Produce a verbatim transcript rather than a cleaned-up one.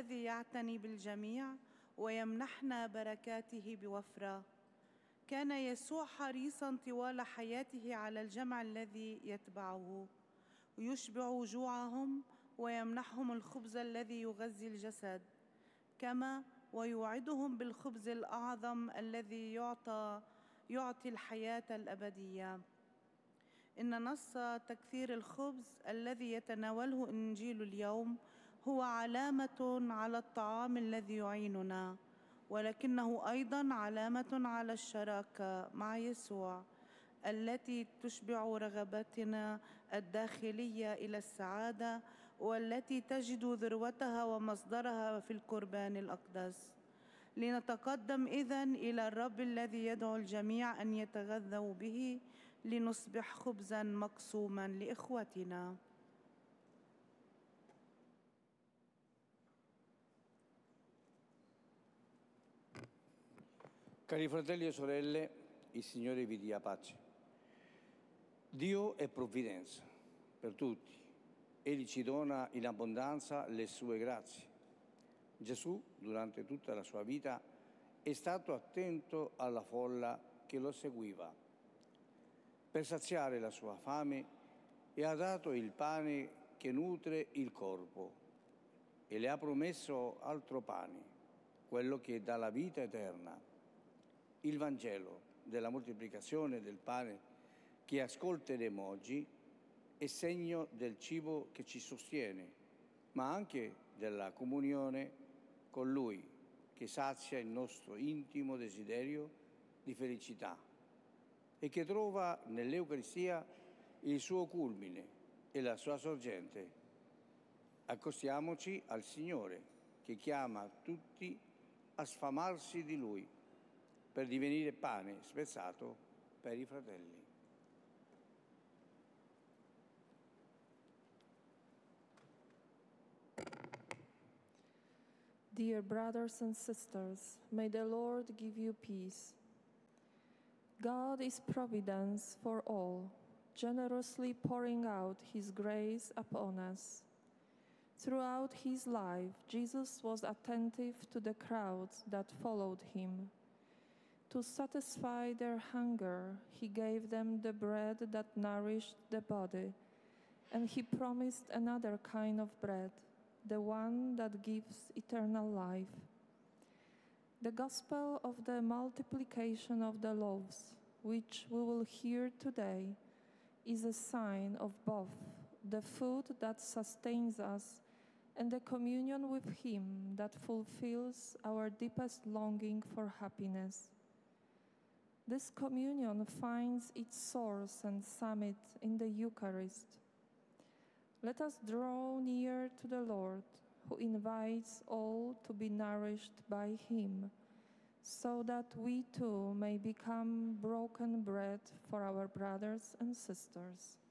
الذي يعتني بالجميع ويمنحنا بركاته بوفرة. كان يسوع حريصاً طوال حياته على الجمع الذي يتبعه، ويشبع جوعهم ويمنحهم الخبز الذي يغذي الجسد، كما ويوعدهم بالخبز الأعظم الذي يعطى يعطي الحياة الأبدية. إن نص تكثير الخبز الذي يتناوله إنجيل اليوم هو علامة على الطعام الذي يعيننا، ولكنه أيضاً علامة على الشراكة مع يسوع التي تشبع رغبتنا الداخلية إلى السعادة، والتي تجد ذروتها ومصدرها في القربان الأقدس. لنتقدم إذن إلى الرب الذي يدعو الجميع أن يتغذوا به، لنصبح خبزاً مقسوماً لإخوتنا. Cari fratelli e sorelle, il Signore vi dia pace. Dio è provvidenza per tutti. Egli ci dona in abbondanza le sue grazie. Gesù, durante tutta la sua vita, è stato attento alla folla che lo seguiva. Per saziare la sua fame e ha dato il pane che nutre il corpo e le ha promesso altro pane, quello che dà la vita eterna. Il Vangelo della moltiplicazione del pane che ascolteremo oggi è segno del cibo che ci sostiene, ma anche della comunione con Lui, che sazia il nostro intimo desiderio di felicità e che trova nell'Eucaristia il suo culmine e la sua sorgente. Accostiamoci al Signore, che chiama tutti a sfamarsi di Lui, per divenire pane spezzato per i fratelli. Dear brothers and sisters, may the Lord give you peace. God is providence for all, generously pouring out His grace upon us. Throughout His life, Jesus was attentive to the crowds that followed Him. To satisfy their hunger, He gave them the bread that nourished the body, and He promised another kind of bread, the one that gives eternal life. The gospel of the multiplication of the loaves, which we will hear today, is a sign of both the food that sustains us and the communion with Him that fulfills our deepest longing for happiness. This communion finds its source and summit in the Eucharist. Let us draw near to the Lord, who invites all to be nourished by Him, so that we too may become broken bread for our brothers and sisters.